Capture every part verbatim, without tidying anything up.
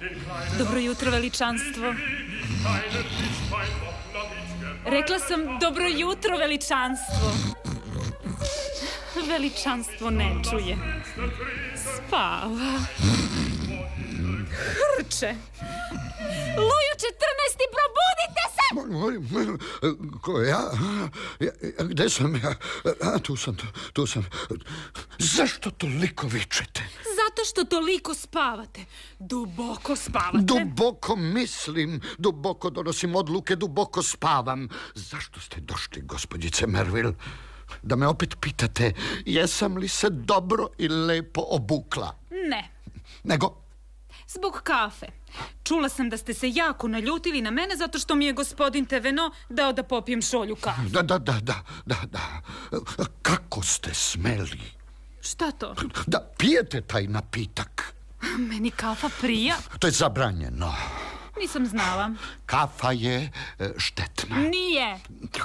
Dobro jutro, veličanstvo. Rekla sam dobro jutro, veličanstvo. Veličanstvo ne čuje. Spava. Hrče. Luju četrnaesti, probudite se! Ko ja? ja? Gde sam ja? A, tu sam, tu, tu sam. Zašto toliko vičete? Zato što toliko spavate. Duboko spavate. Duboko mislim, duboko donosim odluke, duboko spavam. Zašto ste došli, gospođice Merville? Da me opet pitate, jesam li se dobro i lepo obukla? Ne. Nego? Zbog kafe. Čula sam da ste se jako naljutili na mene zato što mi je gospodin Teveno dao da popijem šolju kafe. Da, da, da, da, da, da. Kako ste smeli? Šta to? Da pijete taj napitak. Meni kafa prija. To je zabranjeno. Nisam znala. Kafa je e, štetna. Nije.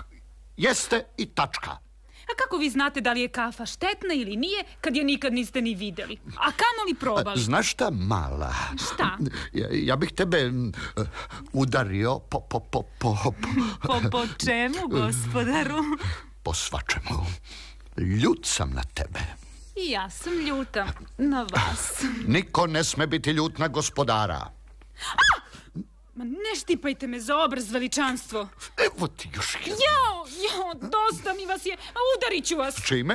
Jeste i tačka. A kako vi znate da li je kafa štetna ili nije kad je nikad niste ni vidjeli? A kamoli probali? Znaš šta, mala? Šta? Ja, ja bih tebe uh, udario po, po, po, po, po... Po, po čemu, gospodaru? Po svačemu. Ljut sam na tebe. I ja sam ljuta na vas. Niko ne sme biti ljut na gospodara. A! Ma ne štipajte me za obraz, veličanstvo. Evo ti još jedan. Jao, jao, dosta mi vas je. A udarit ću vas. Čime?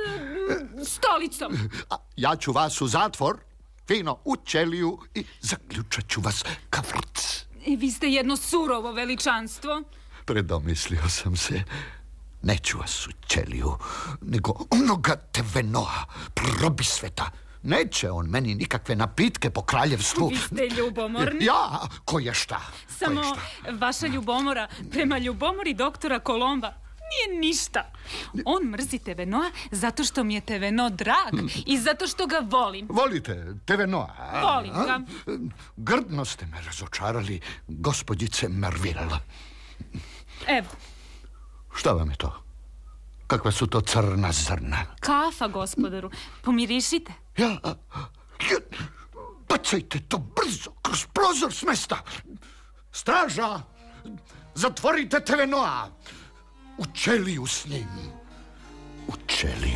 Stolicom. A ja ću vas u zatvor, fino u ćeliju i zaključat ću vas ka vrc. E, vi ste jedno surovo veličanstvo. Predomislio sam se. Neću vas u ćeliju, nego onoga Tevenoa, probisveta. Neće on meni nikakve napitke po kraljevstvu. Vi ste ljubomorni. Ja? Ko je šta? Samo Ko je šta? vaša ljubomora prema ljubomori doktora Kolomba nije ništa. On mrzi Tevenoa zato što mi je Teveno drag i zato što ga volim. Volite Tevenoa? Volim ga. Grdno ste me razočarali, gospođice Merville. Evo. Šta vam je to? Kakva su to crna zrna? Kafa, gospodaru. Pomirišite. Ja, ja, bacajte to brzo kroz prozor s mesta. Straža, zatvorite Tevenoa. U ćeliju s njim. U ćeliju.